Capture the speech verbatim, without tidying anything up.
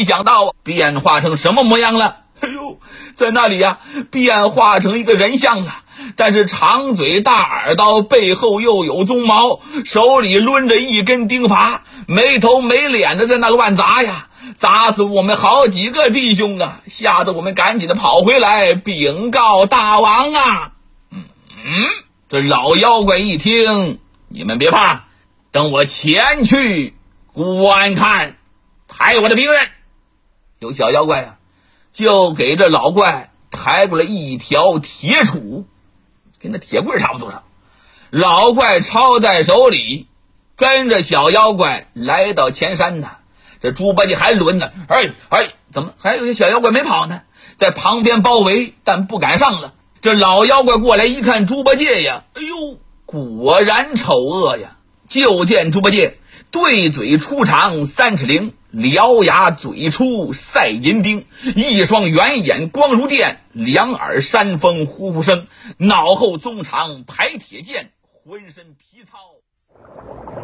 想到变化成什么模样了？哎呦，在那里呀、啊，变化成一个人像了，但是长嘴大耳朵，背后又有鬃毛，手里抡着一根钉耙，没头没脸的在那乱砸呀，砸死我们好几个弟兄啊，吓得我们赶紧的跑回来禀告大王啊。嗯嗯，这老妖怪一听，你们别怕，等我前去观看。抬我的兵刃，有小妖怪啊，就给这老怪抬过来一条铁杵，跟那铁棍差不多少。老怪抄在手里，跟着小妖怪来到前山呢。这猪八戒还抡呢，哎哎，怎么还有些小妖怪没跑呢？在旁边包围，但不敢上了。这老妖怪过来一看猪八戒呀，哎呦，果然丑恶呀！就见猪八戒对嘴出长三尺零，獠牙嘴出赛银钉，一双圆眼光如电，两耳山风呼呼声，脑后棕长排铁剑，浑身皮糙。